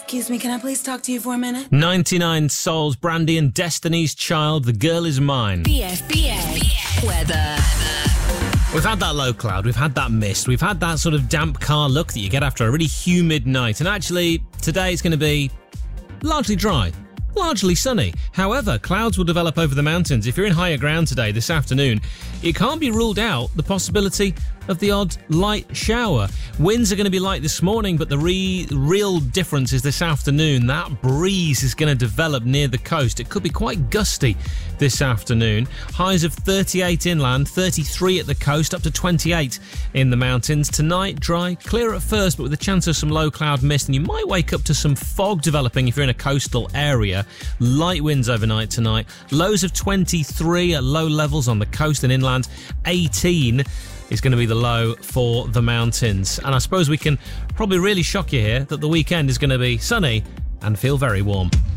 Excuse me, can I please talk to you for a minute? 99 Souls, Brandy and Destiny's Child, The Girl Is Mine. BFBA weather. We've had that low cloud, we've had that mist, we've had that sort of damp car look that you get after a really humid night. And actually, today it's going to be largely dry. Largely sunny. However, clouds will develop over the mountains. If you're in higher ground today, this afternoon, it can't be ruled out the possibility of the odd light shower. Winds are going to be light this morning, but the real difference is this afternoon. That breeze is going to develop near the coast. It could be quite gusty this afternoon. Highs of 38 inland, 33 at the coast, up to 28 in the mountains. Tonight, dry, clear at first, but with a chance of some low cloud mist, and you might wake up to some fog developing if you're in a coastal area. Light winds overnight tonight. Lows of 23 at low levels on the coast and inland. 18 is going to be the low for the mountains. And I suppose we can probably really shock you here that the weekend is going to be sunny and feel very warm.